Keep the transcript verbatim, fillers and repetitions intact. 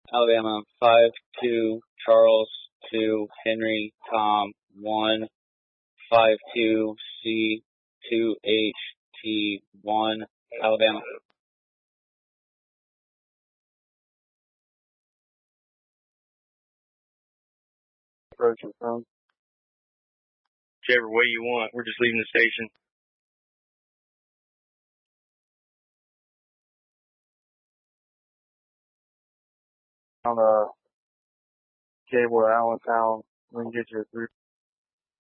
Alabama, five two, Charles, two, Henry, Tom, one, five two, C, two, H, T, one, Alabama. Approach your phone. Whichever way you want. We're just leaving the station. On the cable at Allentown, we can get you a three.